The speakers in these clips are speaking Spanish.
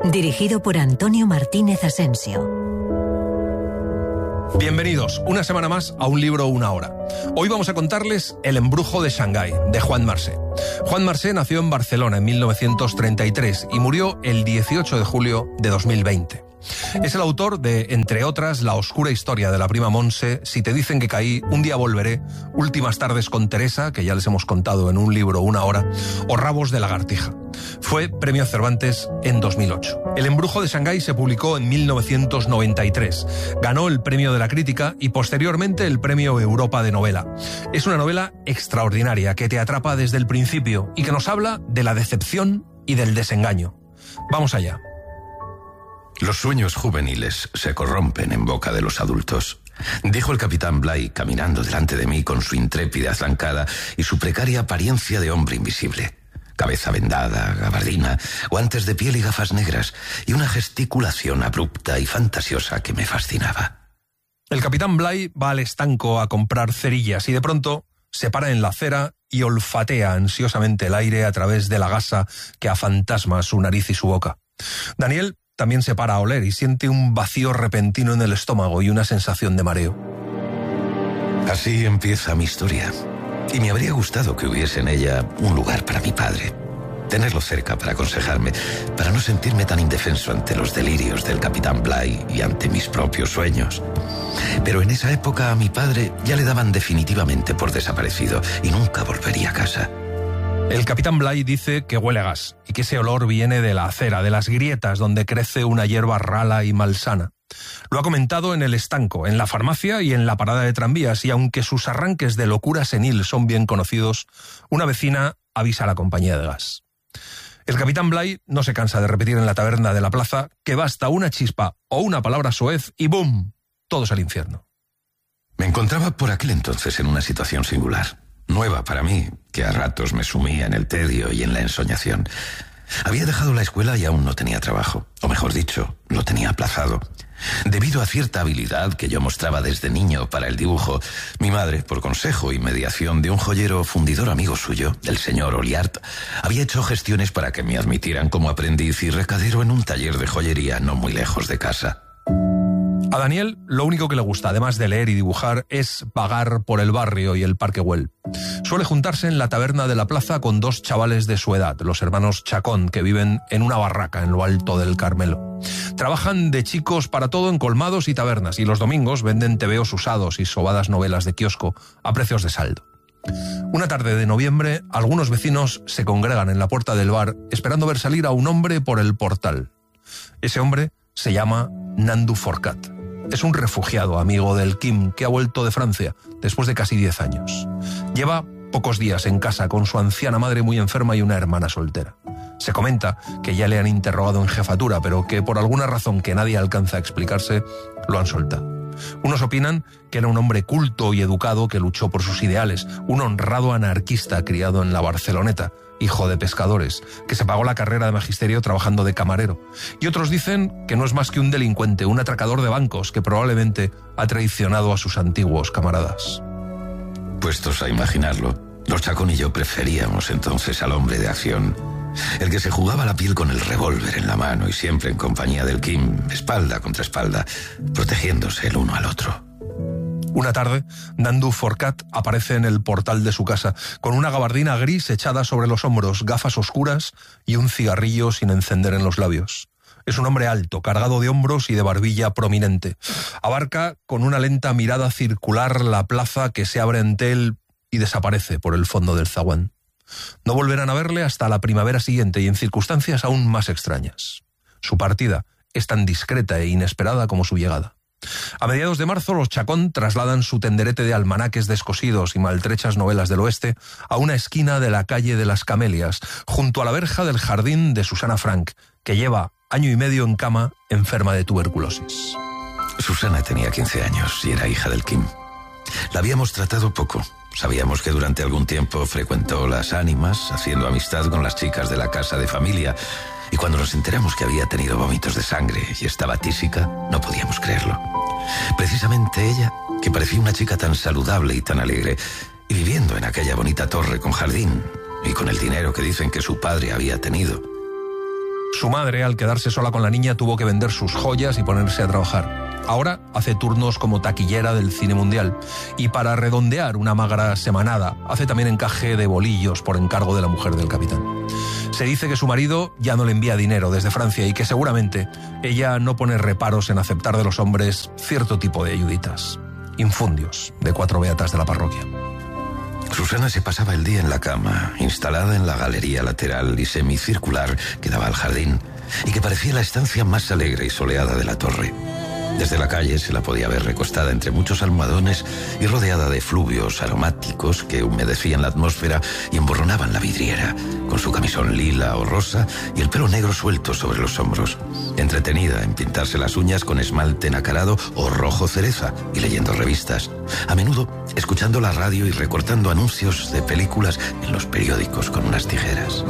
Dirigido por Antonio Martínez Asensio. Bienvenidos una semana más a Un libro, una hora. Hoy vamos a contarles El embrujo de Shanghái, de Juan Marsé. Juan Marsé nació en Barcelona en 1933 y murió el 18 de julio de 2020. Es el autor de, entre otras, La oscura historia de la prima Montse, Si te dicen que caí, Un día volveré, Últimas tardes con Teresa, que ya les hemos contado en Un libro, una hora, o Rabos de lagartija. Fue premio Cervantes en 2008. El embrujo de Shanghái se publicó en 1993. Ganó el premio de la crítica y posteriormente el premio Europa de novela. Es una novela extraordinaria que te atrapa desde el principio y que nos habla de la decepción y del desengaño. Vamos allá. Los sueños juveniles se corrompen en boca de los adultos, dijo el capitán Bligh caminando delante de mí con su intrépida zancada y su precaria apariencia de hombre invisible. Cabeza vendada, gabardina, guantes de piel y gafas negras, y una gesticulación abrupta y fantasiosa que me fascinaba. El capitán Bligh va al estanco a comprar cerillas y de pronto se para en la acera y olfatea ansiosamente el aire a través de la gasa que afantasma su nariz y su boca. Daniel también se para a oler y siente un vacío repentino en el estómago y una sensación de mareo. Así empieza mi historia. Y me habría gustado que hubiese en ella un lugar para mi padre. Tenerlo cerca para aconsejarme, para no sentirme tan indefenso ante los delirios del capitán Bligh y ante mis propios sueños. Pero en esa época a mi padre ya le daban definitivamente por desaparecido y nunca volvería a casa. El capitán Bligh dice que huele a gas y que ese olor viene de la acera, de las grietas donde crece una hierba rala y malsana. Lo ha comentado en el estanco, en la farmacia y en la parada de tranvías, y aunque sus arranques de locura senil son bien conocidos, una vecina avisa a la compañía de gas. El capitán Bligh no se cansa de repetir en la taberna de la plaza que basta una chispa o una palabra soez y ¡bum!, todos al infierno. Me encontraba por aquel entonces en una situación singular, nueva para mí, que a ratos me sumía en el tedio y en la ensoñación. Había dejado la escuela y aún no tenía trabajo, o mejor dicho, lo tenía aplazado. Debido a cierta habilidad que yo mostraba desde niño para el dibujo, mi madre, por consejo y mediación de un joyero fundidor amigo suyo, el señor Oliart, había hecho gestiones para que me admitieran como aprendiz y recadero en un taller de joyería no muy lejos de casa. A Daniel lo único que le gusta, además de leer y dibujar, es vagar por el barrio y el Parque Güell. Suele juntarse en la taberna de la plaza con dos chavales de su edad, los hermanos Chacón, que viven en una barraca en lo alto del Carmelo. Trabajan de chicos para todo en colmados y tabernas, y los domingos venden tebeos usados y sobadas novelas de kiosco a precios de saldo. Una tarde de noviembre, algunos vecinos se congregan en la puerta del bar esperando ver salir a un hombre por el portal. Ese hombre se llama Nandu Forcat. Es un refugiado amigo del Kim que ha vuelto de Francia después de casi 10 años. Lleva pocos días en casa con su anciana madre muy enferma y una hermana soltera. Se comenta que ya le han interrogado en jefatura, pero que por alguna razón que nadie alcanza a explicarse, lo han soltado. Unos opinan que era un hombre culto y educado que luchó por sus ideales, un honrado anarquista criado en la Barceloneta, hijo de pescadores, que se pagó la carrera de magisterio trabajando de camarero. Y otros dicen que no es más que un delincuente, un atracador de bancos que probablemente ha traicionado a sus antiguos camaradas. Puestos a imaginarlo, los Chacón y yo preferíamos entonces al hombre de acción, el que se jugaba la piel con el revólver en la mano y siempre en compañía del Kim, espalda contra espalda, protegiéndose el uno al otro. Una tarde, Nandu Forcat aparece en el portal de su casa, con una gabardina gris echada sobre los hombros, gafas oscuras y un cigarrillo sin encender en los labios. Es un hombre alto, cargado de hombros y de barbilla prominente. Abarca con una lenta mirada circular la plaza que se abre ante él y desaparece por el fondo del zaguán. No volverán a verle hasta la primavera siguiente y en circunstancias aún más extrañas. Su partida es tan discreta e inesperada como su llegada. A mediados de marzo, los Chacón trasladan su tenderete de almanaques descosidos y maltrechas novelas del oeste a una esquina de la calle de las Camelias, junto a la verja del jardín de Susana Frank, que lleva año y medio en cama, enferma de tuberculosis. Susana tenía 15 años y era hija del Kim. La habíamos tratado poco. Sabíamos que durante algún tiempo frecuentó las ánimas, haciendo amistad con las chicas de la casa de familia, y cuando nos enteramos que había tenido vómitos de sangre y estaba tísica, no podíamos creerlo. Precisamente ella, que parecía una chica tan saludable y tan alegre, y viviendo en aquella bonita torre con jardín, y con el dinero que dicen que su padre había tenido. Su madre, al quedarse sola con la niña, tuvo que vender sus joyas y ponerse a trabajar. Ahora hace turnos como taquillera del cine mundial y para redondear una magra semanada hace también encaje de bolillos por encargo de la mujer del capitán. Se dice que su marido ya no le envía dinero desde Francia y que seguramente ella no pone reparos en aceptar de los hombres cierto tipo de ayuditas, infundios de 4 beatas de la parroquia. Susana se pasaba el día en la cama, instalada en la galería lateral y semicircular que daba al jardín y que parecía la estancia más alegre y soleada de la torre. Desde la calle se la podía ver recostada entre muchos almohadones y rodeada de fluvios aromáticos que humedecían la atmósfera y emborronaban la vidriera, con su camisón lila o rosa y el pelo negro suelto sobre los hombros, entretenida en pintarse las uñas con esmalte nacarado o rojo cereza y leyendo revistas, a menudo escuchando la radio y recortando anuncios de películas en los periódicos con unas tijeras.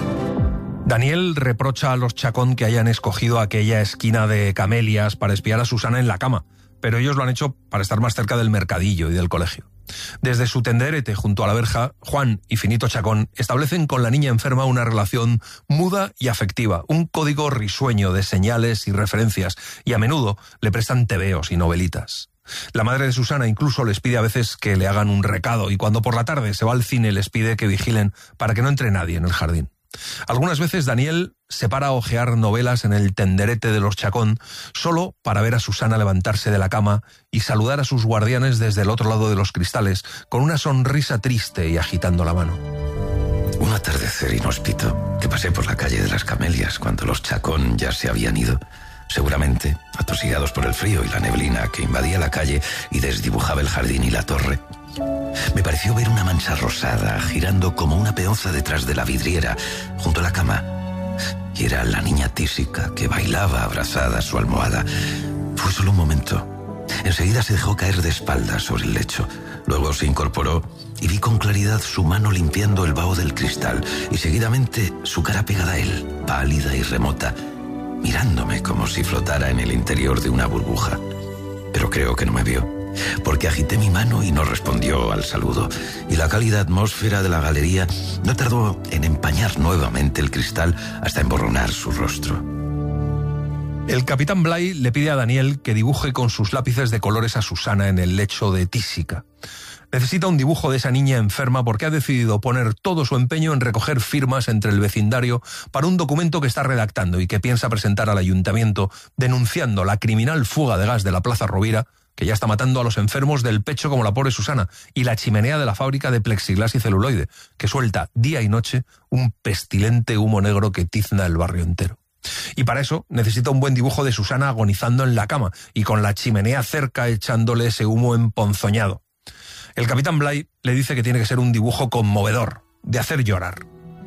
Daniel reprocha a los Chacón que hayan escogido aquella esquina de camelias para espiar a Susana en la cama, pero ellos lo han hecho para estar más cerca del mercadillo y del colegio. Desde su tenderete junto a la verja, Juan y Finito Chacón establecen con la niña enferma una relación muda y afectiva, un código risueño de señales y referencias, y a menudo le prestan tebeos y novelitas. La madre de Susana incluso les pide a veces que le hagan un recado, y cuando por la tarde se va al cine les pide que vigilen para que no entre nadie en el jardín. Algunas veces Daniel se para a hojear novelas en el tenderete de los Chacón solo para ver a Susana levantarse de la cama y saludar a sus guardianes desde el otro lado de los cristales con una sonrisa triste y agitando la mano. Un atardecer inhóspito que pasé por la calle de las Camelias cuando los Chacón ya se habían ido, seguramente atosigados por el frío y la neblina que invadía la calle y desdibujaba el jardín y la torre. Me pareció ver una mancha rosada girando como una peonza detrás de la vidriera, junto a la cama. Y era la niña tísica que bailaba abrazada a su almohada. Fue solo un momento. Enseguida se dejó caer de espaldas sobre el lecho. Luego se incorporó y vi con claridad su mano limpiando el vaho del cristal y seguidamente su cara pegada a él, pálida y remota, mirándome como si flotara en el interior de una burbuja. Pero creo que no me vio, porque agité mi mano y no respondió al saludo, y la cálida atmósfera de la galería no tardó en empañar nuevamente el cristal hasta emborronar su rostro. El capitán Bligh le pide a Daniel que dibuje con sus lápices de colores a Susana en el lecho de tísica. Necesita un dibujo de esa niña enferma porque ha decidido poner todo su empeño en recoger firmas entre el vecindario para un documento que está redactando y que piensa presentar al ayuntamiento denunciando la criminal fuga de gas de la Plaza Rovira, que ya está matando a los enfermos del pecho como la pobre Susana, y la chimenea de la fábrica de plexiglas y celuloide, que suelta día y noche un pestilente humo negro que tizna el barrio entero. Y para eso necesita un buen dibujo de Susana agonizando en la cama y con la chimenea cerca echándole ese humo emponzoñado. El capitán Bligh le dice que tiene que ser un dibujo conmovedor, de hacer llorar.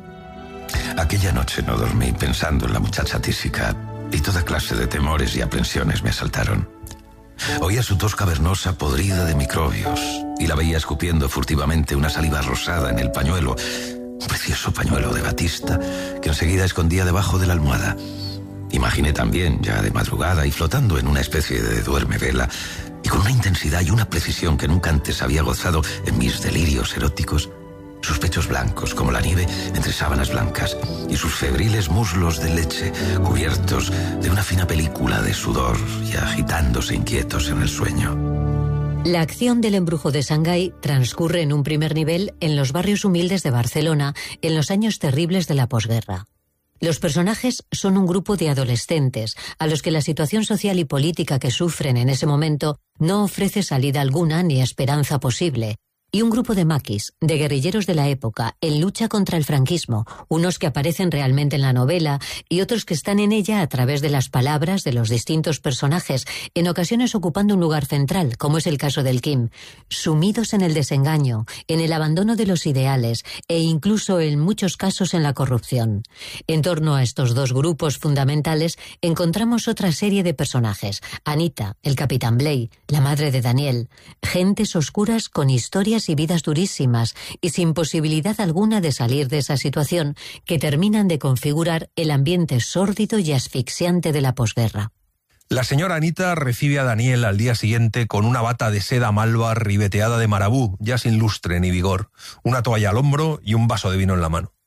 Aquella noche no dormí pensando en la muchacha tísica y toda clase de temores y aprensiones me asaltaron. Oía su tos cavernosa podrida de microbios y la veía escupiendo furtivamente una saliva rosada en el pañuelo, un precioso pañuelo de batista que enseguida escondía debajo de la almohada. Imaginé también, ya de madrugada y flotando en una especie de duerme-vela, y con una intensidad y una precisión que nunca antes había gozado en mis delirios eróticos, sus pechos blancos como la nieve entre sábanas blancas y sus febriles muslos de leche cubiertos de una fina película de sudor y agitándose inquietos en el sueño. La acción del embrujo de Shanghái transcurre en un primer nivel en los barrios humildes de Barcelona en los años terribles de la posguerra. Los personajes son un grupo de adolescentes a los que la situación social y política que sufren en ese momento no ofrece salida alguna ni esperanza posible. Y un grupo de maquis, de guerrilleros de la época, en lucha contra el franquismo, unos que aparecen realmente en la novela y otros que están en ella a través de las palabras de los distintos personajes, en ocasiones ocupando un lugar central, como es el caso del Kim, sumidos en el desengaño, en el abandono de los ideales e incluso en muchos casos en la corrupción. En torno a estos dos grupos fundamentales encontramos otra serie de personajes: Anita, el capitán Bligh, la madre de Daniel, gentes oscuras con historias y vidas durísimas y sin posibilidad alguna de salir de esa situación, que terminan de configurar el ambiente sórdido y asfixiante de la posguerra. La señora Anita recibe a Daniel al día siguiente con una bata de seda malva ribeteada de marabú, ya sin lustre ni vigor, una toalla al hombro y un vaso de vino en la mano.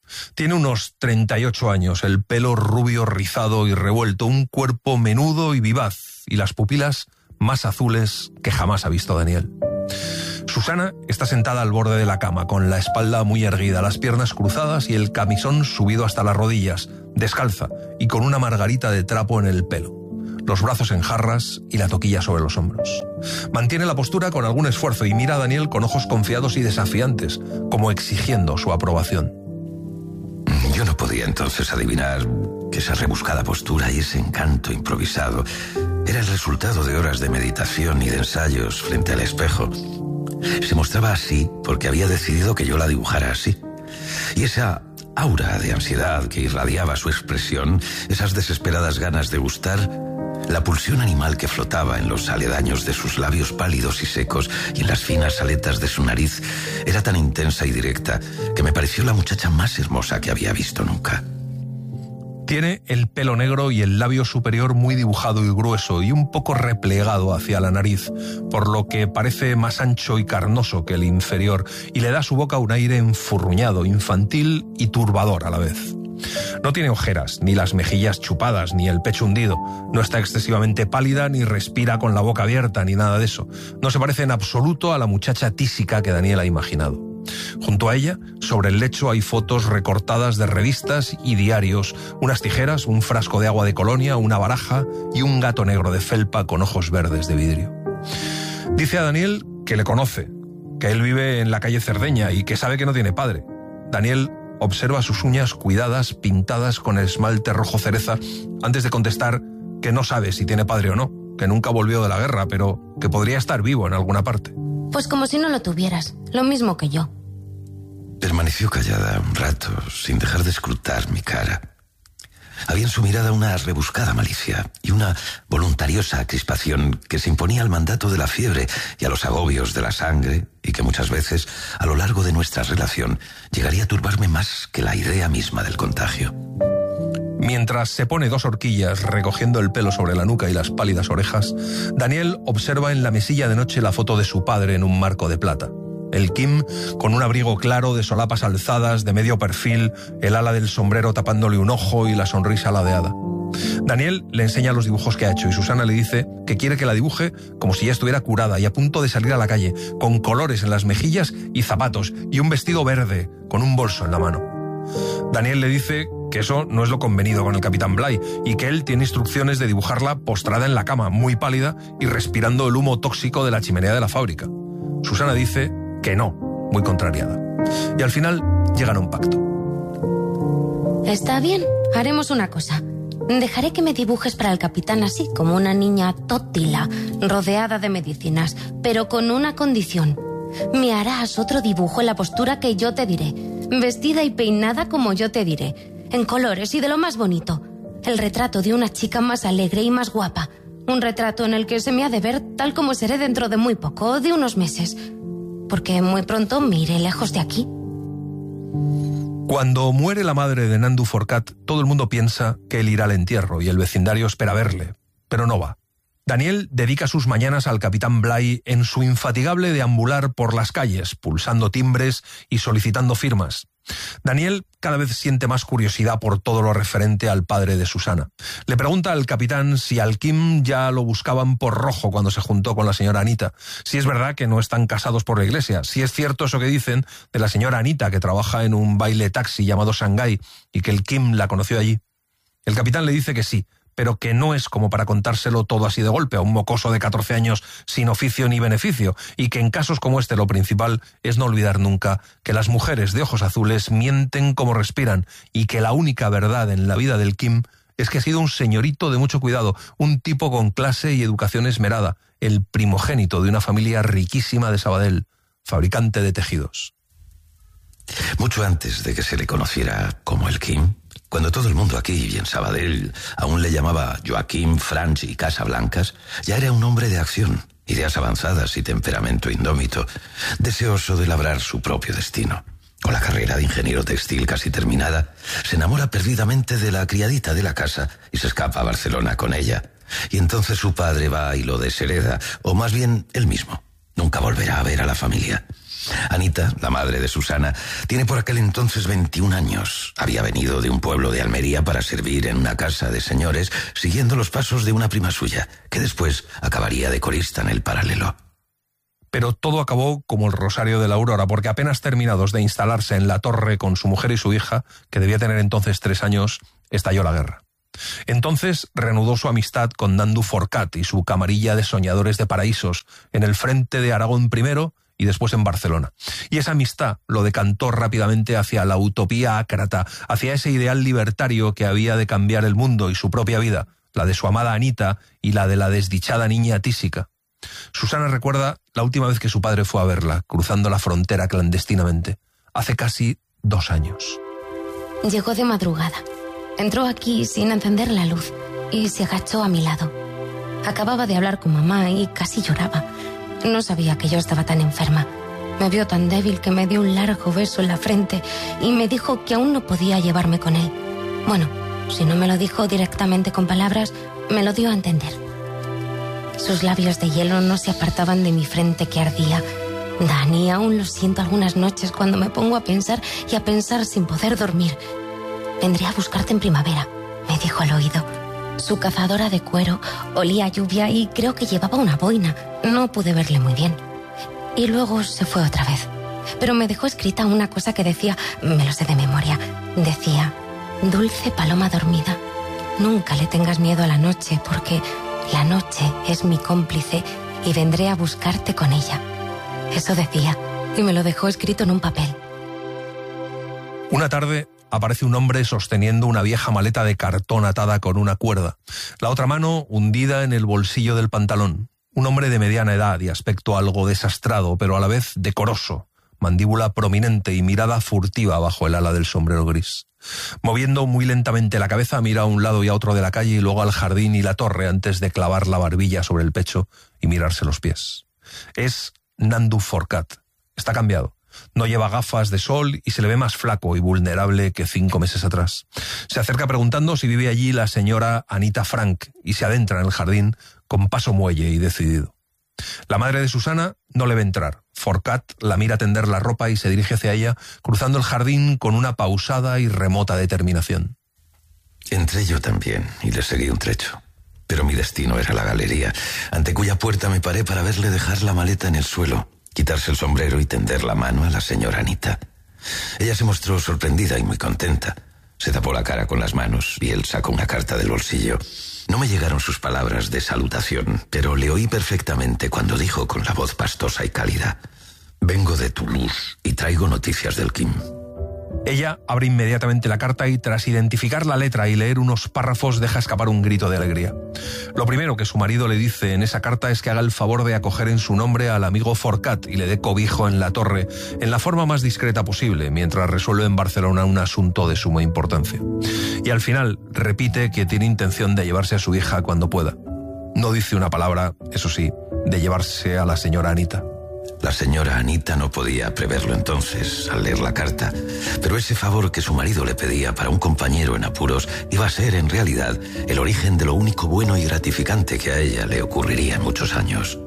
Tiene unos 38 años, el pelo rubio, rizado y revuelto, un cuerpo menudo y vivaz, y las pupilas más azules que jamás ha visto Daniel. Susana está sentada al borde de la cama, con la espalda muy erguida, las piernas cruzadas y el camisón subido hasta las rodillas, descalza y con una margarita de trapo en el pelo, los brazos en jarras y la toquilla sobre los hombros. Mantiene la postura con algún esfuerzo y mira a Daniel con ojos confiados y desafiantes, como exigiendo su aprobación. Yo no podía entonces adivinar que esa rebuscada postura y ese encanto improvisado era el resultado de horas de meditación y de ensayos frente al espejo. Se mostraba así porque había decidido que yo la dibujara así. Y esa aura de ansiedad que irradiaba su expresión, esas desesperadas ganas de gustar, la pulsión animal que flotaba en los aledaños de sus labios pálidos y secos y en las finas aletas de su nariz, era tan intensa y directa que me pareció la muchacha más hermosa que había visto nunca. Tiene el pelo negro y el labio superior muy dibujado y grueso y un poco replegado hacia la nariz, por lo que parece más ancho y carnoso que el inferior, y le da a su boca un aire enfurruñado, infantil y turbador a la vez. No tiene ojeras, ni las mejillas chupadas, ni el pecho hundido. No está excesivamente pálida, ni respira con la boca abierta, ni nada de eso. No se parece en absoluto a la muchacha tísica que Daniel ha imaginado. Junto a ella, sobre el lecho, hay fotos recortadas de revistas y diarios, unas tijeras, un frasco de agua de colonia, una baraja y un gato negro de felpa con ojos verdes de vidrio. Dice a Daniel que le conoce, que él vive en la calle Cerdeña y que sabe que no tiene padre. Daniel observa sus uñas cuidadas, pintadas con esmalte rojo cereza, antes de contestar que no sabe si tiene padre o no, que nunca volvió de la guerra, pero que podría estar vivo en alguna parte. Pues como si no lo tuvieras, lo mismo que yo. Permaneció callada un rato, sin dejar de escrutar mi cara. Había en su mirada una rebuscada malicia y una voluntariosa crispación que se imponía al mandato de la fiebre y a los agobios de la sangre, y que muchas veces, a lo largo de nuestra relación, llegaría a turbarme más que la idea misma del contagio. Mientras se pone 2 horquillas recogiendo el pelo sobre la nuca y las pálidas orejas, Daniel observa en la mesilla de noche la foto de su padre en un marco de plata. El Kim, con un abrigo claro de solapas alzadas, de medio perfil, el ala del sombrero tapándole un ojo y la sonrisa ladeada. Daniel le enseña los dibujos que ha hecho y Susana le dice que quiere que la dibuje como si ya estuviera curada y a punto de salir a la calle, con colores en las mejillas y zapatos y un vestido verde con un bolso en la mano. Daniel le dice que eso no es lo convenido con el capitán Bligh y que él tiene instrucciones de dibujarla postrada en la cama, muy pálida y respirando el humo tóxico de la chimenea de la fábrica. Susana dice que no, muy contrariada. Y al final llegan a un pacto. Está bien, haremos una cosa. Dejaré que me dibujes para el capitán así, como una niña tótila, rodeada de medicinas, pero con una condición. Me harás otro dibujo en la postura que yo te diré, vestida y peinada como yo te diré, en colores y de lo más bonito. El retrato de una chica más alegre y más guapa. Un retrato en el que se me ha de ver tal como seré dentro de muy poco, de unos meses. Porque muy pronto me iré lejos de aquí. Cuando muere la madre de Nandu Forcat, todo el mundo piensa que él irá al entierro y el vecindario espera verle, pero no va. Daniel dedica sus mañanas al capitán Bligh en su infatigable deambular por las calles, pulsando timbres y solicitando firmas. Daniel cada vez siente más curiosidad por todo lo referente al padre de Susana. Le pregunta al capitán si al Kim ya lo buscaban por rojo cuando se juntó con la señora Anita, si es verdad que no están casados por la iglesia, si es cierto eso que dicen de la señora Anita que trabaja en un baile taxi llamado Shanghái y que el Kim la conoció allí. El capitán le dice que sí, pero que no es como para contárselo todo así de golpe a un mocoso de 14 años sin oficio ni beneficio, y que en casos como este lo principal es no olvidar nunca que las mujeres de ojos azules mienten como respiran y que la única verdad en la vida del Kim es que ha sido un señorito de mucho cuidado, un tipo con clase y educación esmerada, el primogénito de una familia riquísima de Sabadell, fabricante de tejidos. Mucho antes de que se le conociera como el Kim, cuando todo el mundo aquí y en Sabadell aún le llamaba Joaquim, Franch y Casablancas, ya era un hombre de acción, ideas avanzadas y temperamento indómito, deseoso de labrar su propio destino. Con la carrera de ingeniero textil casi terminada, se enamora perdidamente de la criadita de la casa y se escapa a Barcelona con ella. Y entonces su padre va y lo deshereda, o más bien él mismo. Nunca volverá a ver a la familia. Anita, la madre de Susana, tiene por aquel entonces 21 años. Había venido de un pueblo de Almería para servir en una casa de señores, siguiendo los pasos de una prima suya, que después acabaría de corista en el Paralelo. Pero todo acabó como el Rosario de la Aurora, porque apenas terminados de instalarse en la torre con su mujer y su hija, que debía tener entonces 3 años, estalló la guerra. Entonces reanudó su amistad con Nandu Forcat y su camarilla de soñadores de paraísos en el frente de Aragón primero y después en Barcelona. Y esa amistad lo decantó rápidamente hacia la utopía ácrata, hacia ese ideal libertario que había de cambiar el mundo y su propia vida, la de su amada Anita y la de la desdichada niña Tísica. Susana recuerda la última vez que su padre fue a verla, cruzando la frontera clandestinamente, hace casi 2 años. Llegó de madrugada. Entró aquí sin encender la luz y se agachó a mi lado. Acababa de hablar con mamá y casi lloraba. No sabía que yo estaba tan enferma. Me vio tan débil que me dio un largo beso en la frente y me dijo que aún no podía llevarme con él. Bueno, si no me lo dijo directamente con palabras, me lo dio a entender. Sus labios de hielo no se apartaban de mi frente que ardía. Dani, aún lo siento algunas noches cuando me pongo a pensar y a pensar sin poder dormir. Vendré a buscarte en primavera, me dijo al oído. Su cazadora de cuero olía a lluvia y creo que llevaba una boina. No pude verle muy bien. Y luego se fue otra vez. Pero me dejó escrita una cosa que decía, me lo sé de memoria, decía: dulce paloma dormida, nunca le tengas miedo a la noche, porque la noche es mi cómplice y vendré a buscarte con ella. Eso decía, y me lo dejó escrito en un papel. Una tarde aparece un hombre sosteniendo una vieja maleta de cartón atada con una cuerda, la otra mano hundida en el bolsillo del pantalón. Un hombre de mediana edad y aspecto algo desastrado, pero a la vez decoroso, mandíbula prominente y mirada furtiva bajo el ala del sombrero gris. Moviendo muy lentamente la cabeza, mira a un lado y a otro de la calle y luego al jardín y la torre antes de clavar la barbilla sobre el pecho y mirarse los pies. Es Nandu Forcat. Está cambiado. No lleva gafas de sol y se le ve más flaco y vulnerable que 5 meses atrás. Se acerca preguntando si vive allí la señora Anita Frank y se adentra en el jardín con paso muelle y decidido. La madre de Susana no le ve entrar. Forcat la mira tender la ropa y se dirige hacia ella, cruzando el jardín con una pausada y remota determinación. Entré yo también y le seguí un trecho. Pero mi destino era la galería, ante cuya puerta me paré para verle dejar la maleta en el suelo, quitarse el sombrero y tender la mano a la señora Anita. Ella se mostró sorprendida y muy contenta. Se tapó la cara con las manos y él sacó una carta del bolsillo. No me llegaron sus palabras de salutación, pero le oí perfectamente cuando dijo con la voz pastosa y cálida: vengo de Toulouse y traigo noticias del Kim. Ella abre inmediatamente la carta y tras identificar la letra y leer unos párrafos deja escapar un grito de alegría. Lo primero que su marido le dice en esa carta es que haga el favor de acoger en su nombre al amigo Forcat y le dé cobijo en la torre en la forma más discreta posible mientras resuelve en Barcelona un asunto de suma importancia. Y al final repite que tiene intención de llevarse a su hija cuando pueda. No dice una palabra, eso sí, de llevarse a la señora Anita. La señora Anita no podía preverlo entonces al leer la carta, pero ese favor que su marido le pedía para un compañero en apuros iba a ser en realidad el origen de lo único bueno y gratificante que a ella le ocurriría en muchos años.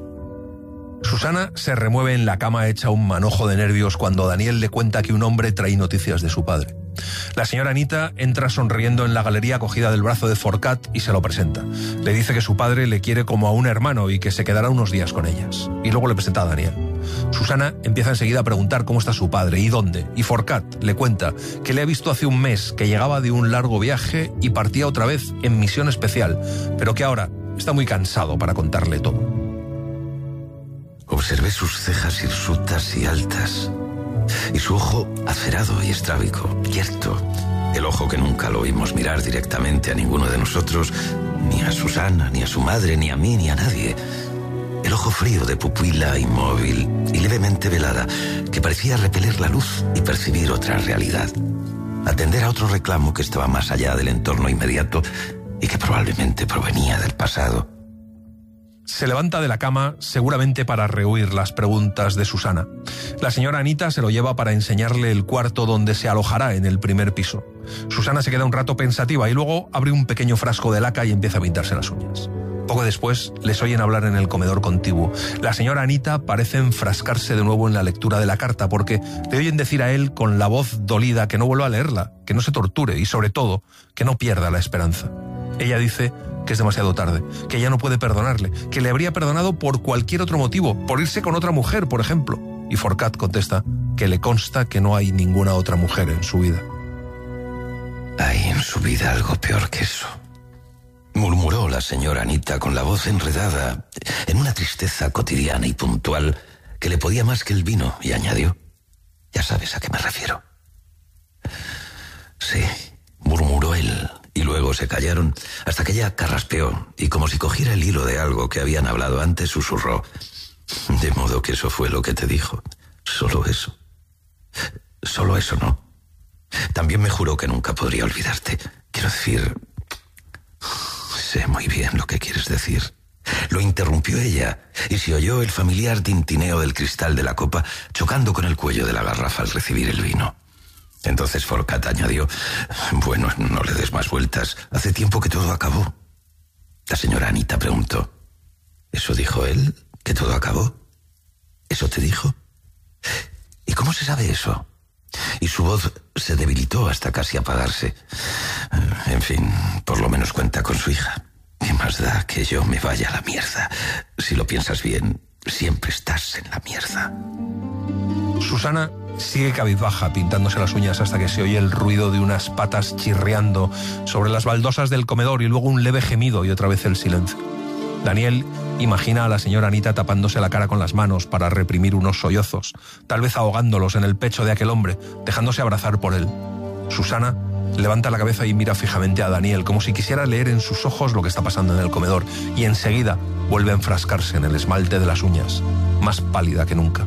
Susana se remueve en la cama hecha un manojo de nervios cuando Daniel le cuenta que un hombre trae noticias de su padre. La señora Anita entra sonriendo en la galería cogida del brazo de Forcat y se lo presenta. Le dice que su padre le quiere como a un hermano y que se quedará unos días con ellas. Y luego le presenta a Daniel. Susana empieza enseguida a preguntar cómo está su padre y dónde, y Forcat le cuenta que le ha visto hace un mes, que llegaba de un largo viaje y partía otra vez en misión especial, pero que ahora está muy cansado para contarle todo. Observé sus cejas hirsutas y altas, y su ojo acerado y estrábico, yerto, el ojo que nunca lo oímos mirar directamente a ninguno de nosotros, ni a Susana, ni a su madre, ni a mí, ni a nadie. El ojo frío de pupila inmóvil y levemente velada, que parecía repeler la luz y percibir otra realidad. Atender a otro reclamo que estaba más allá del entorno inmediato y que probablemente provenía del pasado. Se levanta de la cama, seguramente para rehuir las preguntas de Susana. La señora Anita se lo lleva para enseñarle el cuarto donde se alojará en el primer piso. Susana se queda un rato pensativa y luego abre un pequeño frasco de laca y empieza a pintarse las uñas. Poco después les oyen hablar en el comedor contiguo. La señora Anita parece enfrascarse de nuevo en la lectura de la carta porque le oyen decir a él con la voz dolida que no vuelva a leerla, que no se torture y sobre todo que no pierda la esperanza. Ella dice que es demasiado tarde, que ella no puede perdonarle, que le habría perdonado por cualquier otro motivo, por irse con otra mujer, por ejemplo. Y Forcat contesta que le consta que no hay ninguna otra mujer en su vida. Hay en su vida algo peor que eso, murmuró la señora Anita con la voz enredada en una tristeza cotidiana y puntual que le podía más que el vino, y añadió: ya sabes a qué me refiero. Sí, murmuró él, y luego se callaron hasta que ella carraspeó y, como si cogiera el hilo de algo que habían hablado antes, susurró: de modo que eso fue lo que te dijo. Solo eso. Solo eso, ¿no? También me juró que nunca podría olvidarte. Quiero decir... sé muy bien lo que quieres decir. Lo interrumpió ella, y se oyó el familiar tintineo del cristal de la copa chocando con el cuello de la garrafa al recibir el vino. Entonces Forcat añadió: bueno, no le des más vueltas. Hace tiempo que todo acabó. La señora Anita preguntó: ¿eso dijo él? ¿Que todo acabó? ¿Eso te dijo? ¿Y cómo se sabe eso? Y su voz se debilitó hasta casi apagarse. En fin, por lo menos cuenta con su hija. ¿Qué más da que yo me vaya a la mierda? Si lo piensas bien, siempre estás en la mierda. Susana sigue cabizbaja, pintándose las uñas hasta que se oye el ruido de unas patas chirriando sobre las baldosas del comedor y luego un leve gemido y otra vez el silencio. Daniel imagina a la señora Anita tapándose la cara con las manos para reprimir unos sollozos, tal vez ahogándolos en el pecho de aquel hombre, dejándose abrazar por él. Susana levanta la cabeza y mira fijamente a Daniel, como si quisiera leer en sus ojos lo que está pasando en el comedor, y enseguida vuelve a enfrascarse en el esmalte de las uñas, más pálida que nunca.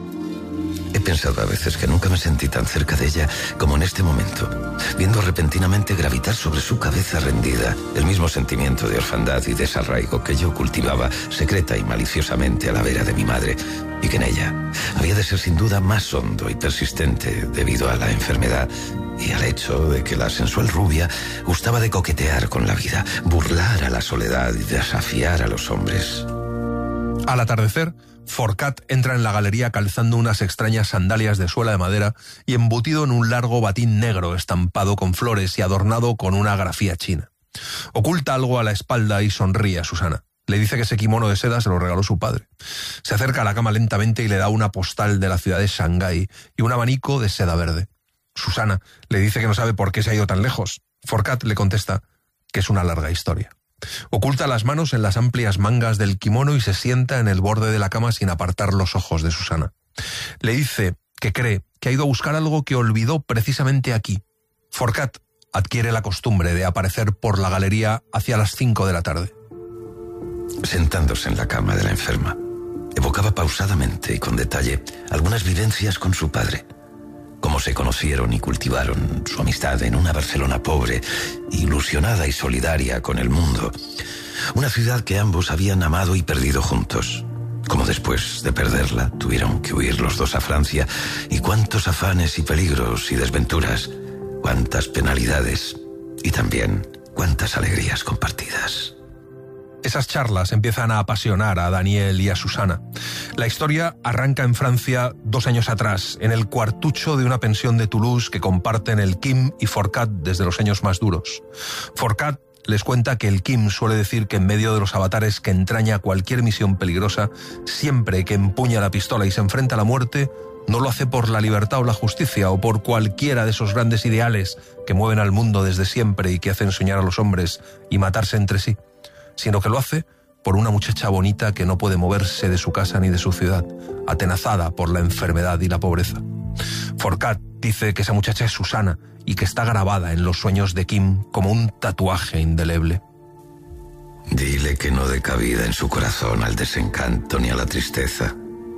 He pensado a veces que nunca me sentí tan cerca de ella como en este momento, viendo repentinamente gravitar sobre su cabeza rendida el mismo sentimiento de orfandad y desarraigo que yo cultivaba secreta y maliciosamente a la vera de mi madre, y que en ella había de ser sin duda más hondo y persistente debido a la enfermedad y al hecho de que la sensual rubia gustaba de coquetear con la vida, burlar a la soledad y desafiar a los hombres. Al atardecer, Forcat entra en la galería calzando unas extrañas sandalias de suela de madera y embutido en un largo batín negro estampado con flores y adornado con una grafía china. Oculta algo a la espalda y sonríe a Susana. Le dice que ese kimono de seda se lo regaló su padre. Se acerca a la cama lentamente y le da una postal de la ciudad de Shanghái y un abanico de seda verde. Susana le dice que no sabe por qué se ha ido tan lejos. Forcat le contesta que es una larga historia. Oculta las manos en las amplias mangas del kimono y se sienta en el borde de la cama sin apartar los ojos de Susana. Le dice que cree que ha ido a buscar algo que olvidó precisamente aquí. Forcat adquiere la costumbre de aparecer por la galería hacia las 5 de la tarde. Sentándose en la cama de la enferma, evocaba pausadamente y con detalle algunas vivencias con su padre. Cómo se conocieron y cultivaron su amistad en una Barcelona pobre, ilusionada y solidaria con el mundo. Una ciudad que ambos habían amado y perdido juntos. Cómo después de perderla tuvieron que huir los dos a Francia. Y cuántos afanes y peligros y desventuras. Cuántas penalidades. Y también cuántas alegrías compartidas. Esas charlas empiezan a apasionar a Daniel y a Susana. La historia arranca en Francia 2 años atrás, en el cuartucho de una pensión de Toulouse que comparten el Kim y Forcat desde los años más duros. Forcat les cuenta que el Kim suele decir que en medio de los avatares que entraña cualquier misión peligrosa, siempre que empuña la pistola y se enfrenta a la muerte, no lo hace por la libertad o la justicia o por cualquiera de esos grandes ideales que mueven al mundo desde siempre y que hacen soñar a los hombres y matarse entre sí, sino que lo hace por una muchacha bonita que no puede moverse de su casa ni de su ciudad, atenazada por la enfermedad y la pobreza. Forcat dice que esa muchacha es Susana y que está grabada en los sueños de Kim como un tatuaje indeleble. Dile que no dé cabida en su corazón al desencanto ni a la tristeza.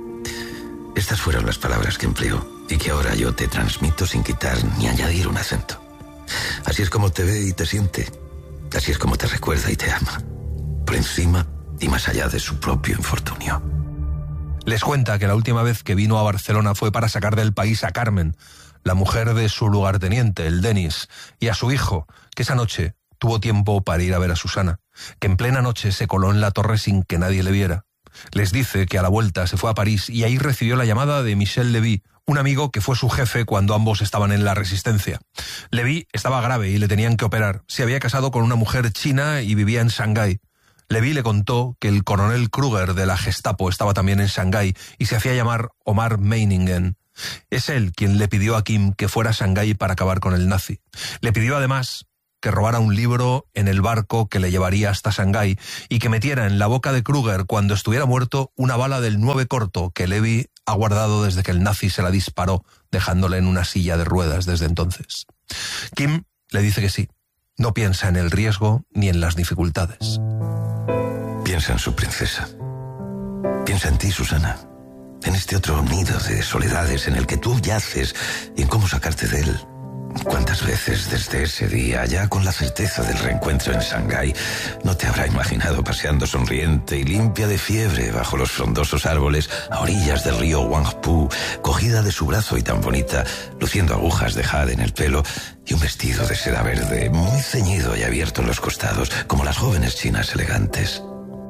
Estas fueron las palabras que empleó y que ahora yo te transmito sin quitar ni añadir un acento. Así es como te ve y te siente. Así es como te recuerda y te ama. Por encima y más allá de su propio infortunio. Les cuenta que la última vez que vino a Barcelona fue para sacar del país a Carmen, la mujer de su lugarteniente, el Denis, y a su hijo, que esa noche tuvo tiempo para ir a ver a Susana. que en plena noche se coló en la torre sin que nadie le viera. Les dice que a la vuelta se fue a París y ahí recibió la llamada de Michel Lévy, un amigo que fue su jefe cuando ambos estaban en la Resistencia. Lévy estaba grave y le tenían que operar. Se había casado con una mujer china y vivía en Shanghái. Lévy le contó que el coronel Kruger de la Gestapo estaba también en Shanghái y se hacía llamar Omar Meiningen. Es él quien le pidió a Kim que fuera a Shanghái para acabar con el nazi. Le pidió además que robara un libro en el barco que le llevaría hasta Shanghái y que metiera en la boca de Kruger cuando estuviera muerto una bala del 9 corto que Lévy ha guardado desde que el nazi se la disparó, dejándole en una silla de ruedas desde entonces. Kim le dice que sí. No piensa en el riesgo ni en las dificultades. Piensa en su princesa. Piensa en ti, Susana. En este otro nido de soledades en el que tú yaces y en cómo sacarte de él. ¿Cuántas veces desde ese día, ya con la certeza del reencuentro en Shanghái, no te habrá imaginado paseando sonriente y limpia de fiebre bajo los frondosos árboles a orillas del río Huangpu, cogida de su brazo y tan bonita, luciendo agujas de jade en el pelo y un vestido de seda verde muy ceñido y abierto en los costados, como las jóvenes chinas elegantes?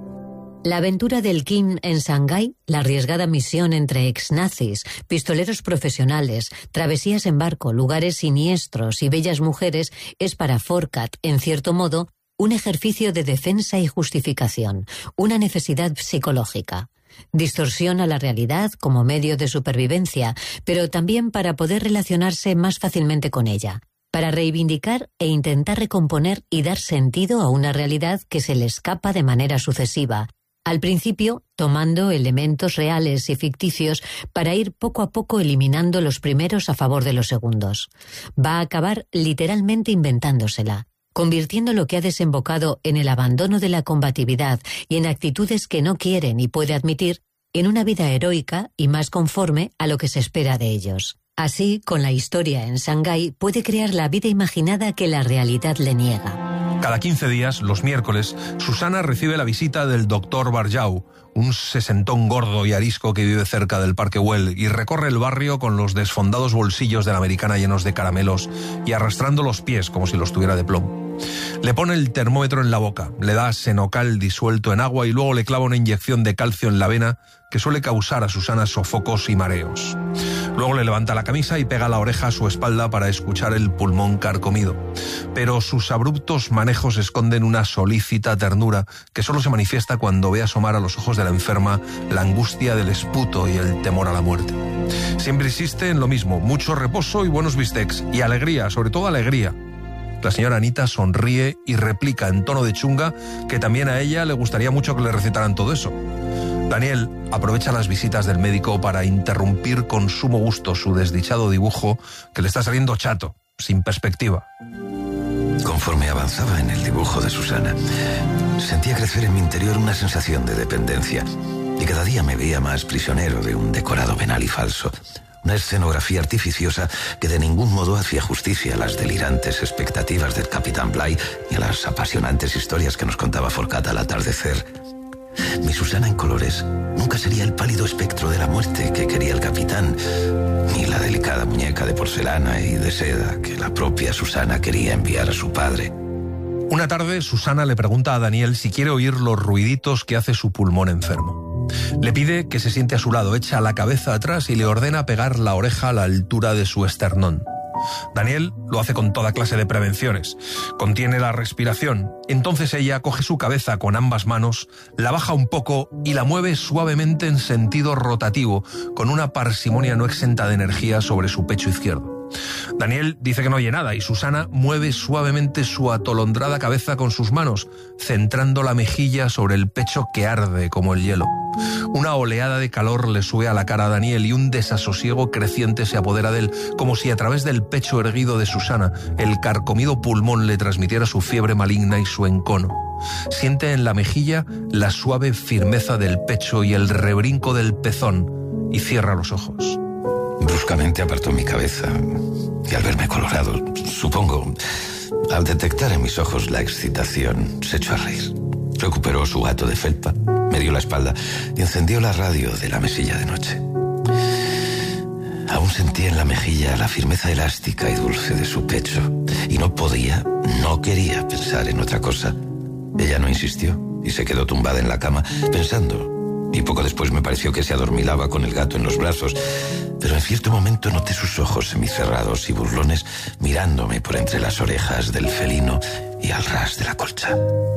La aventura del Kim en Shanghái, la arriesgada misión entre ex-nazis, pistoleros profesionales, travesías en barco, lugares siniestros y bellas mujeres es para Forcat, en cierto modo, un ejercicio de defensa y justificación, una necesidad psicológica. Distorsiona la realidad como medio de supervivencia, pero también para poder relacionarse más fácilmente con ella, para reivindicar e intentar recomponer y dar sentido a una realidad que se le escapa de manera sucesiva, al principio tomando elementos reales y ficticios para ir poco a poco eliminando los primeros a favor de los segundos. Va a acabar literalmente inventándosela, convirtiendo lo que ha desembocado en el abandono de la combatividad y en actitudes que no quiere ni puede admitir, en una vida heroica y más conforme a lo que se espera de ellos. Así, con la historia en Shanghái, puede crear la vida imaginada que la realidad le niega. Cada 15 días, los miércoles, Susana recibe la visita del doctor Barjau, un sesentón gordo y arisco que vive cerca del Parque Güell y recorre el barrio con los desfondados bolsillos de la americana llenos de caramelos y arrastrando los pies como si los tuviera de plomo. Le pone el termómetro en la boca, le da Senocal disuelto en agua y luego le clava una inyección de calcio en la vena que suele causar a Susana sofocos y mareos. Luego le levanta la camisa y pega la oreja a su espalda para escuchar el pulmón carcomido. Pero sus abruptos manejos esconden una solícita ternura que solo se manifiesta cuando ve asomar a los ojos de la enferma la angustia del esputo y el temor a la muerte. Siempre insiste en lo mismo, mucho reposo y buenos bistecs, y alegría, sobre todo alegría. La señora Anita sonríe y replica en tono de chunga que también a ella le gustaría mucho que le recetaran todo eso. Daniel aprovecha las visitas del médico para interrumpir con sumo gusto su desdichado dibujo que le está saliendo chato, sin perspectiva. Conforme avanzaba en el dibujo de Susana, sentía crecer en mi interior una sensación de dependencia y cada día me veía más prisionero de un decorado venal y falso. Una escenografía artificiosa que de ningún modo hacía justicia a las delirantes expectativas del capitán Bligh ni a las apasionantes historias que nos contaba Forcat al atardecer. Mi Susana en colores nunca sería el pálido espectro de la muerte que quería el capitán, ni la delicada muñeca de porcelana y de seda que la propia Susana quería enviar a su padre. Una tarde, Susana le pregunta a Daniel si quiere oír los ruiditos que hace su pulmón enfermo. Le pide que se siente a su lado, echa la cabeza atrás y le ordena pegar la oreja a la altura de su esternón. Daniel lo hace con toda clase de prevenciones. Contiene la respiración. Entonces ella coge su cabeza con ambas manos, la baja un poco y la mueve suavemente en sentido rotativo, con una parsimonia no exenta de energía sobre su pecho izquierdo. Daniel dice que no oye nada y Susana mueve suavemente su atolondrada cabeza con sus manos, centrando la mejilla sobre el pecho que arde como el hielo. Una oleada de calor le sube a la cara a Daniel y un desasosiego creciente se apodera de él, como si a través del pecho erguido de Susana el carcomido pulmón le transmitiera su fiebre maligna y su encono. Siente en la mejilla la suave firmeza del pecho y el rebrinco del pezón y cierra los ojos. Bruscamente apartó mi cabeza y al verme colorado, supongo, al detectar en mis ojos la excitación, se echó a reír. Recuperó su gato de felpa, me dio la espalda y encendió la radio de la mesilla de noche. Aún sentía en la mejilla la firmeza elástica y dulce de su pecho y no quería pensar en otra cosa Ella no insistió y se quedó tumbada en la cama pensando, y poco después me pareció que se adormilaba con el gato en los brazos, pero en cierto momento noté sus ojos semicerrados y burlones mirándome por entre las orejas del felino y al ras de la colcha.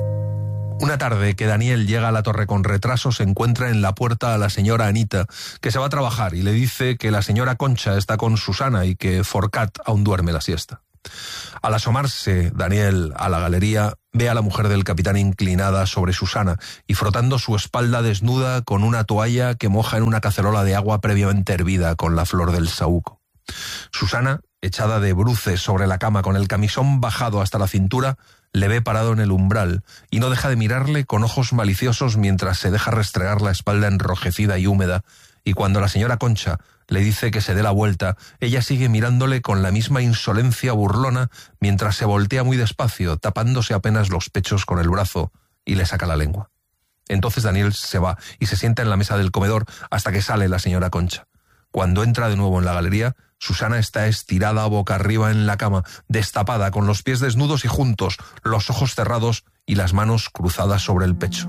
Una tarde que Daniel llega a la torre con retraso, se encuentra en la puerta a la señora Anita, que se va a trabajar, y le dice que la señora Concha está con Susana y que Forcat aún duerme la siesta. Al asomarse Daniel a la galería, ve a la mujer del capitán inclinada sobre Susana y frotando su espalda desnuda con una toalla que moja en una cacerola de agua previamente hervida con la flor del saúco. Susana, echada de bruces sobre la cama con el camisón bajado hasta la cintura, le ve parado en el umbral y no deja de mirarle con ojos maliciosos mientras se deja restregar la espalda enrojecida y húmeda, y cuando la señora Concha le dice que se dé la vuelta, ella sigue mirándole con la misma insolencia burlona mientras se voltea muy despacio, tapándose apenas los pechos con el brazo, y le saca la lengua. Entonces Daniel se va y se sienta en la mesa del comedor hasta que sale la señora Concha. Cuando entra de nuevo en la galería, Susana está estirada boca arriba en la cama, destapada, con los pies desnudos y juntos, los ojos cerrados y las manos cruzadas sobre el pecho.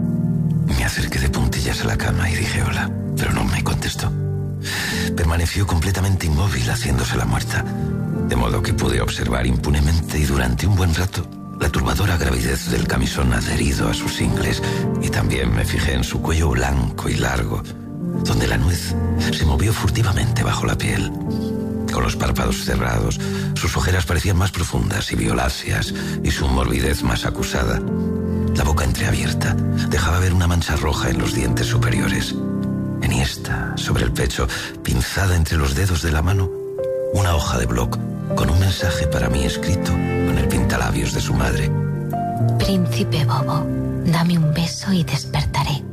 Me acerqué de puntillas a la cama y dije hola, pero no me contestó. Permaneció completamente inmóvil, haciéndose la muerta, de modo que pude observar impunemente y durante un buen rato la turbadora gravidez del camisón adherido a sus ingles, y también me fijé en su cuello blanco y largo, donde la nuez se movió furtivamente bajo la piel. Con los párpados cerrados, sus ojeras parecían más profundas y violáceas, y su morbidez más acusada. La boca entreabierta dejaba ver una mancha roja en los dientes superiores. Enhiesta sobre el pecho, pinzada entre los dedos de la mano, una hoja de bloc con un mensaje para mí escrito con el pintalabios de su madre. Príncipe bobo, dame un beso y despertaré.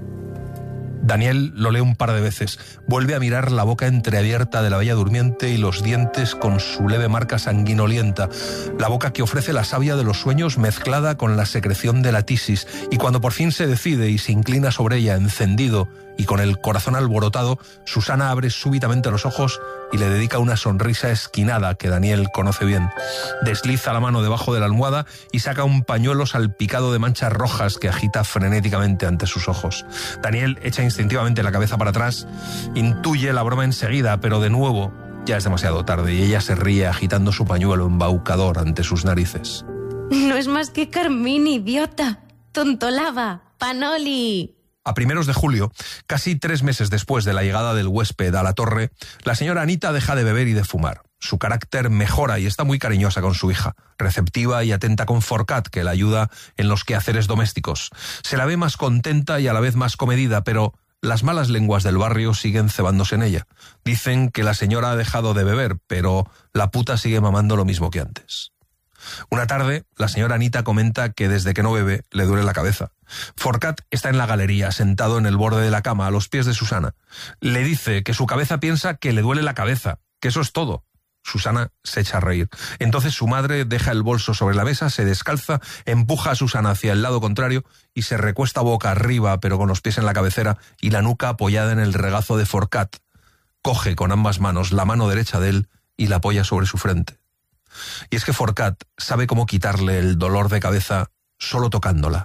Daniel lo lee un par de veces, vuelve a mirar la boca entreabierta de la bella durmiente y los dientes con su leve marca sanguinolienta, la boca que ofrece la savia de los sueños mezclada con la secreción de la tisis, y cuando por fin se decide y se inclina sobre ella encendido y con el corazón alborotado, Susana abre súbitamente los ojos y le dedica una sonrisa esquinada que Daniel conoce bien. Desliza la mano debajo de la almohada y saca un pañuelo salpicado de manchas rojas que agita frenéticamente ante sus ojos. Daniel echa instintivamente la cabeza para atrás, intuye la broma enseguida, pero de nuevo ya es demasiado tarde y ella se ríe agitando su pañuelo embaucador ante sus narices. No es más que Carmín, idiota. Tontolaba, Panoli. A primeros de julio, casi 3 meses después de la llegada del huésped a la torre, la señora Anita deja de beber y de fumar. Su carácter mejora y está muy cariñosa con su hija, receptiva y atenta con Forcat, que la ayuda en los quehaceres domésticos. Se la ve más contenta y a la vez más comedida, pero las malas lenguas del barrio siguen cebándose en ella. Dicen que la señora ha dejado de beber, pero la puta sigue mamando lo mismo que antes. Una tarde, la señora Anita comenta que desde que no bebe le duele la cabeza. Forcat está en la galería, sentado en el borde de la cama, a los pies de Susana. Le dice que su cabeza piensa que le duele la cabeza, que eso es todo. Susana se echa a reír. Entonces su madre deja el bolso sobre la mesa, se descalza, empuja a Susana hacia el lado contrario y se recuesta boca arriba, pero con los pies en la cabecera y la nuca apoyada en el regazo de Forcat. Coge con ambas manos la mano derecha de él y la apoya sobre su frente. Y es que Forcat sabe cómo quitarle el dolor de cabeza solo tocándola.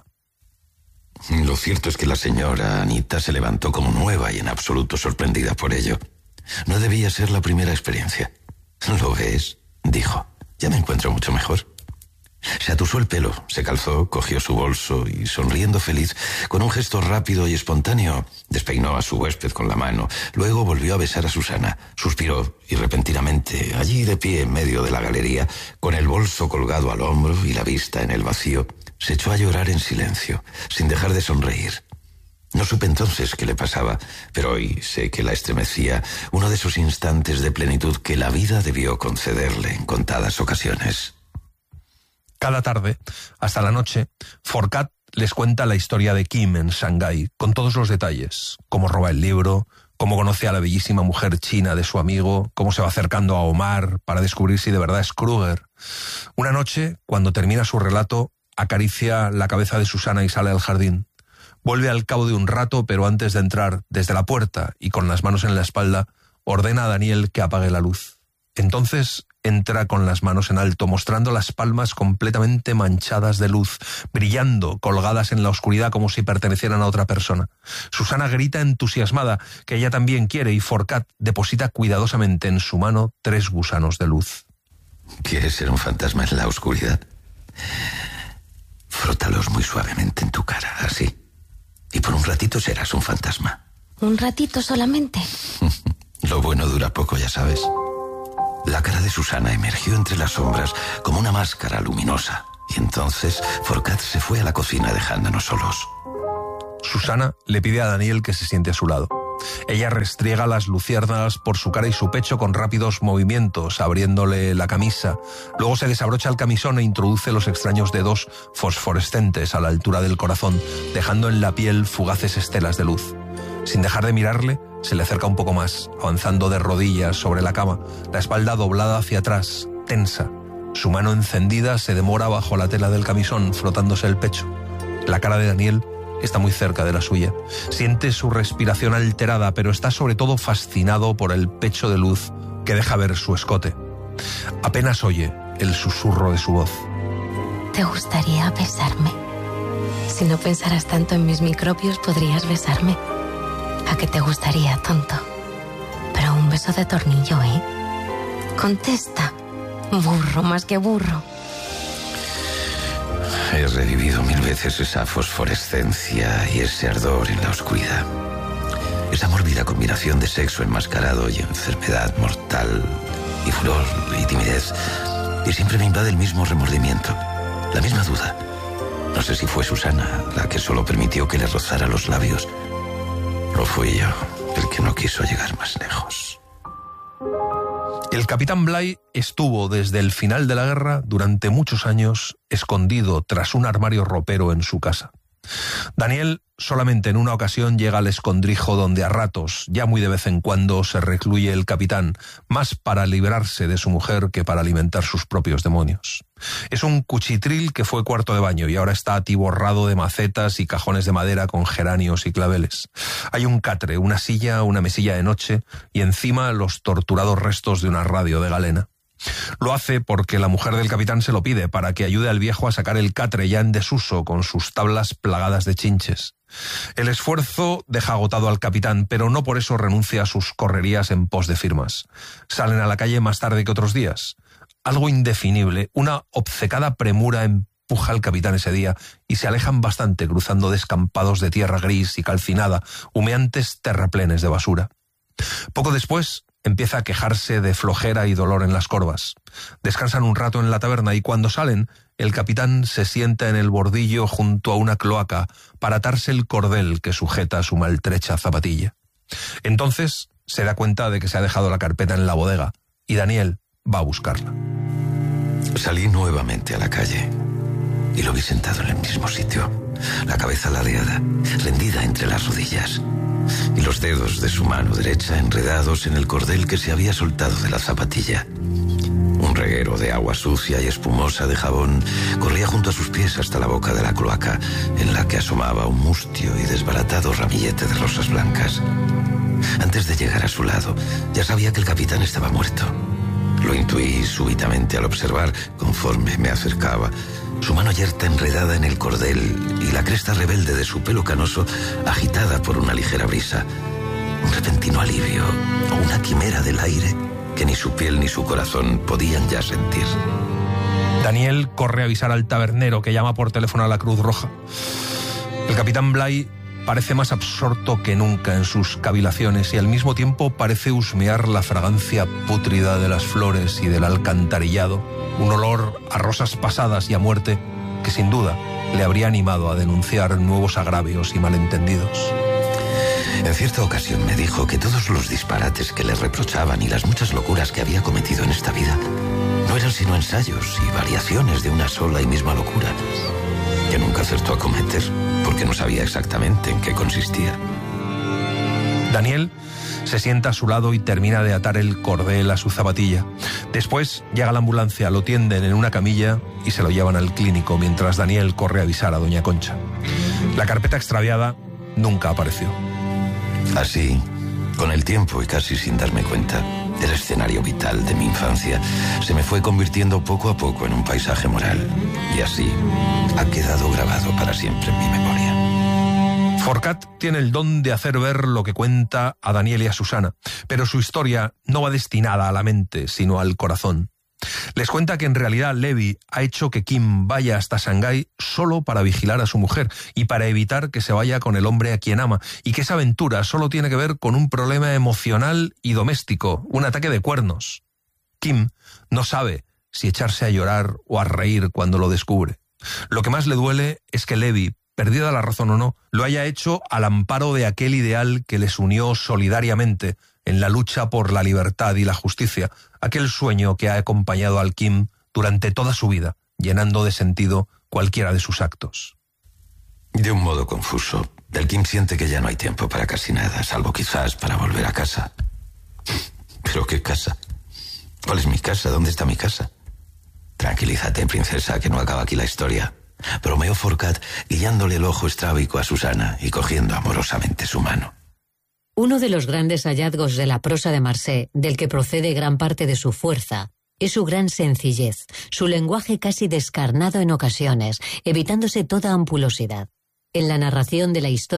Lo cierto es que la señora Anita se levantó como nueva y en absoluto sorprendida por ello. No debía ser la primera experiencia. ¿Lo ves?, dijo. Ya me encuentro mucho mejor. Se atusó el pelo, se calzó, cogió su bolso y, sonriendo feliz, con un gesto rápido y espontáneo, despeinó a su huésped con la mano. Luego volvió a besar a Susana, suspiró y repentinamente, allí de pie en medio de la galería, con el bolso colgado al hombro y la vista en el vacío, se echó a llorar en silencio, sin dejar de sonreír. No supe entonces qué le pasaba, pero hoy sé que la estremecía uno de esos instantes de plenitud que la vida debió concederle en contadas ocasiones. Cada tarde, hasta la noche, Forcat les cuenta la historia de Kim en Shanghái, con todos los detalles, cómo roba el libro, cómo conoce a la bellísima mujer china de su amigo, cómo se va acercando a Omar para descubrir si de verdad es Kruger. Una noche, cuando termina su relato, acaricia la cabeza de Susana y sale al jardín. Vuelve al cabo de un rato, pero antes de entrar, desde la puerta y con las manos en la espalda, ordena a Daniel que apague la luz. Entonces entra con las manos en alto, mostrando las palmas completamente manchadas de luz, brillando, colgadas en la oscuridad como si pertenecieran a otra persona. Susana grita entusiasmada que ella también quiere y Forcat deposita cuidadosamente en su mano 3 gusanos de luz. ¿Quieres ser un fantasma en la oscuridad? Frótalos muy suavemente en tu cara, así. Y por un ratito serás un fantasma. ¿Un ratito solamente? Lo bueno dura poco, ya sabes. La cara de Susana emergió entre las sombras como una máscara luminosa. Y entonces Forcat se fue a la cocina dejándonos solos. Susana le pide a Daniel que se siente a su lado. Ella restriega las luciérnagas por su cara y su pecho con rápidos movimientos, abriéndole la camisa. Luego se desabrocha el camisón e introduce los extraños dedos fosforescentes a la altura del corazón, dejando en la piel fugaces estelas de luz. Sin dejar de mirarle, se le acerca un poco más, avanzando de rodillas sobre la cama, la espalda doblada hacia atrás, tensa. Su mano encendida se demora bajo la tela del camisón, frotándose el pecho. La cara de Daniel está muy cerca de la suya. Siente su respiración alterada, pero está sobre todo fascinado por el pecho de luz que deja ver su escote. Apenas oye el susurro de su voz. ¿Te gustaría besarme? Si no pensaras tanto en mis microbios, podrías besarme. ¿A qué te gustaría, tonto? Pero un beso de tornillo, ¿eh? Contesta. Burro más que burro. He revivido 1000 veces esa fosforescencia y ese ardor en la oscuridad. Esa mórbida combinación de sexo enmascarado y enfermedad mortal, y furor y timidez. Y siempre me invade el mismo remordimiento, la misma duda. No sé si fue Susana la que solo permitió que le rozara los labios. O fui yo el que no quiso llegar más lejos. El capitán Bligh estuvo desde el final de la guerra durante muchos años escondido tras un armario ropero en su casa. Daniel solamente en una ocasión llega al escondrijo donde a ratos, ya muy de vez en cuando, se recluye el capitán, más para librarse de su mujer que para alimentar sus propios demonios. Es un cuchitril que fue cuarto de baño y ahora está atiborrado de macetas y cajones de madera con geranios y claveles. Hay un catre, una silla, una mesilla de noche y encima los torturados restos de una radio de galena. Lo hace porque la mujer del capitán se lo pide para que ayude al viejo a sacar el catre ya en desuso con sus tablas plagadas de chinches. El esfuerzo deja agotado al capitán, pero no por eso renuncia a sus correrías en pos de firmas. Salen a la calle más tarde que otros días. Algo indefinible, una obcecada premura empuja al capitán ese día y se alejan bastante cruzando descampados de tierra gris y calcinada, humeantes terraplenes de basura. Poco después empieza a quejarse de flojera y dolor en las corvas. Descansan un rato en la taberna y cuando salen, el capitán se sienta en el bordillo junto a una cloaca para atarse el cordel que sujeta su maltrecha zapatilla. Entonces se da cuenta de que se ha dejado la carpeta en la bodega y Daniel va a buscarla. Salí nuevamente a la calle y lo vi sentado en el mismo sitio, la cabeza ladeada, rendida entre las rodillas, y los dedos de su mano derecha enredados en el cordel que se había soltado de la zapatilla. Un reguero de agua sucia y espumosa de jabón corría junto a sus pies hasta la boca de la cloaca, en la que asomaba un mustio y desbaratado ramillete de rosas blancas. Antes de llegar a su lado, ya sabía que el capitán estaba muerto. Lo intuí súbitamente al observar, conforme me acercaba, su mano yerta enredada en el cordel y la cresta rebelde de su pelo canoso agitada por una ligera brisa. Un repentino alivio o una quimera del aire que ni su piel ni su corazón podían ya sentir. Daniel corre a avisar al tabernero, que llama por teléfono a la Cruz Roja. El capitán Bligh parece más absorto que nunca en sus cavilaciones y al mismo tiempo parece husmear la fragancia pútrida de las flores y del alcantarillado, un olor a rosas pasadas y a muerte que sin duda le habría animado a denunciar nuevos agravios y malentendidos. En cierta ocasión me dijo que todos los disparates que le reprochaban y las muchas locuras que había cometido en esta vida no eran sino ensayos y variaciones de una sola y misma locura, que nunca acertó a cometer porque no sabía exactamente en qué consistía. Daniel se sienta a su lado y termina de atar el cordel a su zapatilla. Después llega la ambulancia, lo tienden en una camilla y se lo llevan al clínico mientras Daniel corre a avisar a doña Concha. La carpeta extraviada nunca apareció. Así, con el tiempo y casi sin darme cuenta, el escenario vital de mi infancia, se me fue convirtiendo poco a poco en un paisaje moral. Y así ha quedado grabado para siempre en mi memoria. Forcat tiene el don de hacer ver lo que cuenta a Daniel y a Susana, pero su historia no va destinada a la mente, sino al corazón. Les cuenta que en realidad Levi ha hecho que Kim vaya hasta Shanghái solo para vigilar a su mujer y para evitar que se vaya con el hombre a quien ama, y que esa aventura solo tiene que ver con un problema emocional y doméstico, un ataque de cuernos. Kim no sabe si echarse a llorar o a reír cuando lo descubre. Lo que más le duele es que Levi, perdida la razón o no, lo haya hecho al amparo de aquel ideal que les unió solidariamente en la lucha por la libertad y la justicia, aquel sueño que ha acompañado al Kim durante toda su vida, llenando de sentido cualquiera de sus actos. De un modo confuso, el Kim siente que ya no hay tiempo para casi nada, salvo quizás para volver a casa. ¿Pero qué casa? ¿Cuál es mi casa? ¿Dónde está mi casa? Tranquilízate, princesa, que no acaba aquí la historia. Bromeó Forcat, guiándole el ojo estrábico a Susana y cogiendo amorosamente su mano. Uno de los grandes hallazgos de la prosa de Marsay, del que procede gran parte de su fuerza, es su gran sencillez, su lenguaje casi descarnado en ocasiones, evitándose toda ampulosidad. En la narración de la historia